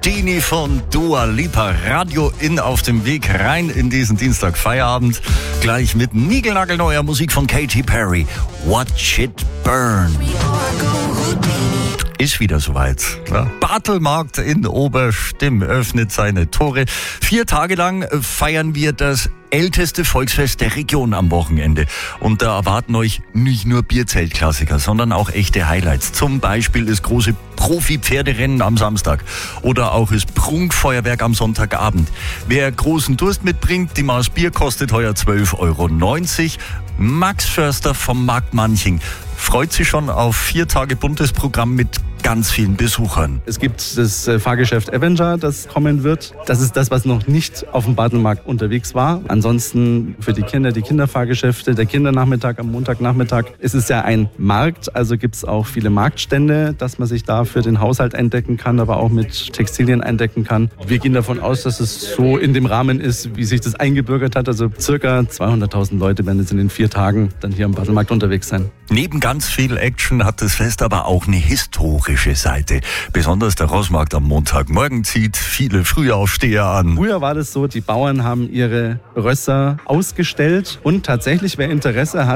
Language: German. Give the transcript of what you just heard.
Houdini von Dua Lipa. Radio in auf dem Weg rein in diesen Dienstag Feierabend. Gleich mit niegelnagelneuer Musik von Katy Perry. Watch It Burn. Ist wieder soweit. Bartelmarkt in Oberstimm öffnet seine Tore. 4 Tage lang feiern wir das älteste Volksfest der Region am Wochenende. Und da erwarten euch nicht nur Bierzeltklassiker, sondern auch echte Highlights. Zum Beispiel das große Profi-Pferderennen am Samstag oder auch das Prunkfeuerwerk am Sonntagabend. Wer großen Durst mitbringt, die Maß Bier kostet heuer 12,90 €. Max Förster vom Markt Manching freut sich schon auf 4 Tage buntes Programm mit ganz vielen Besuchern. Es gibt das Fahrgeschäft Avenger, das kommen wird. Das ist das, was noch nicht auf dem Bartelmarkt unterwegs war. Ansonsten für die Kinder die Kinderfahrgeschäfte, der Kindernachmittag am Montagnachmittag. Es ist ja ein Markt, also gibt es auch viele Marktstände, dass man sich da für den Haushalt eindecken kann, aber auch mit Textilien eindecken kann. Wir gehen davon aus, dass es so in dem Rahmen ist, wie sich das eingebürgert hat. Also circa 200.000 Leute werden jetzt in den 4 Tagen dann hier am Bartelmarkt unterwegs sein. Neben ganz viel Action hat das Fest aber auch eine historische Seite. Besonders der Rossmarkt am Montagmorgen zieht viele Frühaufsteher an. Früher war das so, die Bauern haben ihre Rösser ausgestellt und tatsächlich, wer Interesse hat,